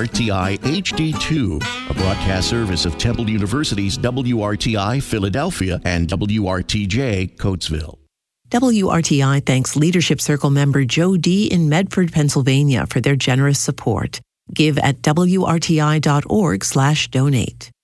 WRTI HD2, a broadcast service of Temple University's WRTI Philadelphia and WRTJ Coatesville. WRTI thanks Leadership Circle member Joe D. in Medford, Pennsylvania for their generous support. Give at WRTI.org/donate.